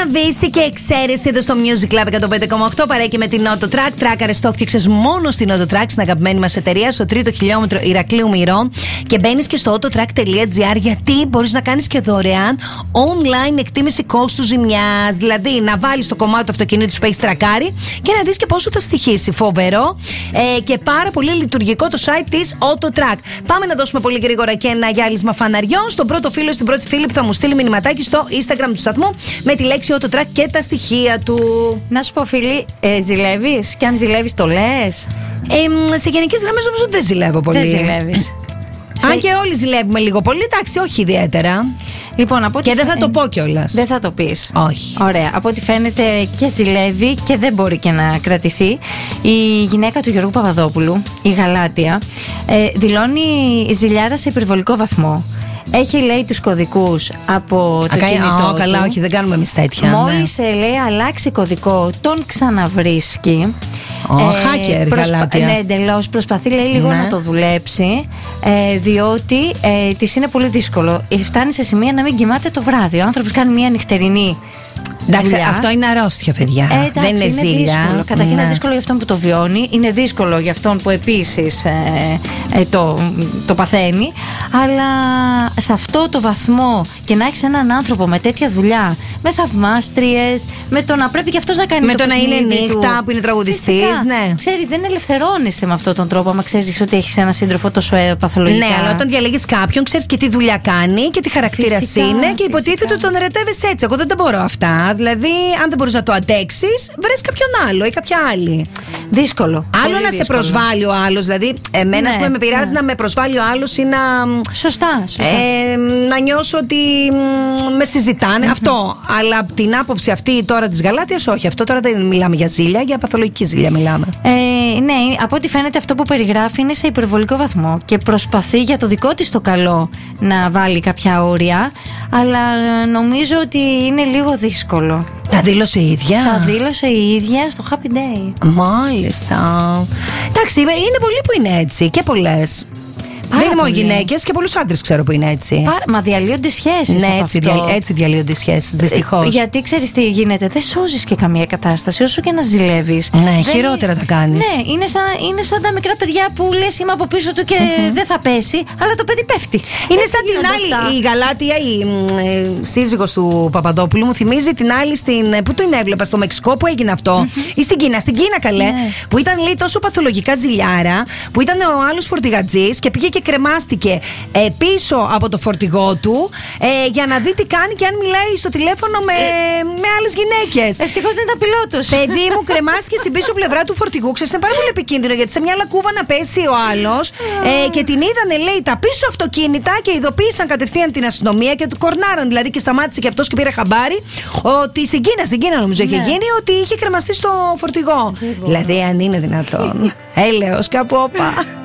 Αβύση και εξαίρεση εδώ στο Music Club 105,8 παρέα και με την Auto Track. Τράκαρες το φτιάξες μόνο στην Auto Track, στην αγαπημένη μας εταιρεία, στο 3ο χιλιόμετρο Ηρακλείου Μυρών. Και μπαίνεις και στο autotrack.gr γιατί μπορείς να κάνεις και δωρεάν online εκτίμηση κόστου ζημιάς. Δηλαδή να βάλεις το κομμάτι του αυτοκινήτου που έχεις τρακάρει και να δεις και πόσο θα στοιχήσει. Φοβερό και πάρα πολύ λειτουργικό το site της Auto Track. Πάμε να δώσουμε πολύ γρήγορα και ένα γυάλισμα φαναριών. Στον πρώτο φίλο, στην πρώτη φίλη που θα μου στείλει μηνυματάκι στο Instagram του σταθμού με τη λέξη Auto Track και τα στοιχεία του. Να σου πω, φίλη, ζηλεύεις? Και αν ζηλεύεις, το λες? Σε γενικές γραμμές νομίζω δεν ζηλεύω πολύ. Δεν ζηλεύεις. Αν και όλοι ζηλεύουμε λίγο πολύ, εντάξει, όχι ιδιαίτερα. Λοιπόν, από και δεν θα το πω κιόλας. Δεν θα το πεις. Όχι. Ωραία. Από ό,τι φαίνεται και ζηλεύει και δεν μπορεί και να κρατηθεί. Η γυναίκα του Γιώργου Παπαδόπουλου, η Γαλάτια, δηλώνει ζηλιάρα σε υπερβολικό βαθμό. Έχει, λέει, τους κωδικούς από το κινητό του. Καλά, όχι, δεν κάνουμε εμείς τέτοια. Μόλις, λέει, αλλάξει κωδικό, τον ξαναβρίσκει. Hacker, Γαλάτια. Ναι, εντελώς. Προσπαθεί, λέει, λίγο να το δουλέψει, διότι της είναι πολύ δύσκολο. Φτάνει σε σημεία να μην κοιμάται το βράδυ. Ο άνθρωπος κάνει μια νυχτερινή. Εντάξει, αυτό είναι αρρώστια, παιδιά. Εντάξει, δεν είναι ζήλια. Καταρχήν είναι δύσκολο για αυτόν που το βιώνει, είναι δύσκολο για αυτόν που επίσης το παθαίνει. Αλλά σε αυτό το βαθμό και να έχεις έναν άνθρωπο με τέτοια δουλειά, με θαυμάστριες, με το να πρέπει και αυτός να κάνει με το να είναι νύχτα, του, που είναι τραγουδιστής. Ναι. Ξέρεις, δεν ελευθερώνεσαι με αυτόν τον τρόπο, άμα ξέρεις ότι έχεις έναν σύντροφο τόσο παθολογικά. Ναι, αλλά όταν διαλέγεις κάποιον, ξέρεις και τι δουλειά κάνει και τι χαρακτήρας είναι και υποτίθεται ότι τον ερετεύεσαι έτσι. Εγώ δεν τα μπορώ αυτά. Δηλαδή, αν δεν μπορείς να το αντέξεις, βρες κάποιον άλλο ή κάποια άλλη. Δύσκολο. Άλλο να σε προσβάλλει ο άλλος. Δηλαδή, εμένα με πειράζει να με προσβάλλει ο άλλος ή να. Σωστά. Να νιώσω ότι με συζητάνε. Αυτό. Αλλά από την άποψη αυτή τώρα της Γαλάτιας, όχι. Αυτό τώρα δεν μιλάμε για ζήλια, για παθολογική ζήλια μιλάμε. Ναι, από ό,τι φαίνεται αυτό που περιγράφει είναι σε υπερβολικό βαθμό και προσπαθεί για το δικό της το καλό να βάλει κάποια όρια, αλλά νομίζω ότι είναι λίγο δύσκολο. Τα δήλωσε η ίδια. Τα δήλωσε η ίδια στο Happy Day. Μάλιστα. Εντάξει, είναι πολλοί που είναι έτσι και πολλές. Δεν είναι μόνο γυναίκες και πολλούς άντρες ξέρω που είναι έτσι. Μα διαλύονται σχέσεις. Ναι, έτσι διαλύονται σχέσεις, δυστυχώς. Γιατί ξέρεις τι γίνεται, δεν σώζεις και καμία κατάσταση όσο και να ζηλεύεις. Ναι, χειρότερα τα κάνεις. Ναι, είναι σαν τα μικρά παιδιά που λες είμαι από πίσω του και δεν θα πέσει, αλλά το παιδί πέφτει. Είναι σαν την άλλη, η Γαλάτια, η σύζυγος του Παπαδόπουλου, μου θυμίζει την άλλη πού την έβλεπα, στο Μεξικό που έγινε αυτό. Ή στην Κίνα καλέ. Που ήταν, λέει, τόσο παθολογικά ζηλιάρα, που ήταν ο άλλος φορτηγατζής και πήγε και κρεμάστηκε πίσω από το φορτηγό του για να δει τι κάνει και αν μιλάει στο τηλέφωνο με άλλες γυναίκες. Ευτυχώς δεν ήταν πιλότος. Παιδί μου, κρεμάστηκε στην πίσω πλευρά του φορτηγού. Ξέρεις, είναι πάρα πολύ επικίνδυνο γιατί σε μια λακκούβα να πέσει ο άλλος και την είδανε, λέει, τα πίσω αυτοκίνητα και ειδοποίησαν κατευθείαν την αστυνομία και του κορνάραν. Δηλαδή και σταμάτησε και αυτός και πήρε χαμπάρι ότι στην Κίνα νομίζω είχε γίνει, ότι είχε κρεμαστεί στο φορτηγό. Δηλαδή, αν είναι δυνατόν. Έλεος, κάπου όπα.